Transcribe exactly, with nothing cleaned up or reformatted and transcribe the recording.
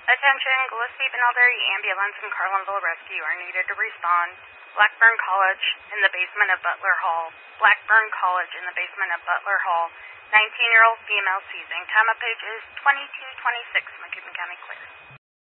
Attention, Gillespie Benelberry Ambulance and Carlinville Rescue are needed to respond. Blackburn College in the basement of Butler Hall. Blackburn College in the basement of Butler Hall. nineteen-year-old female seizing. Time of page is twenty-two twenty-six, Macomb County Clear.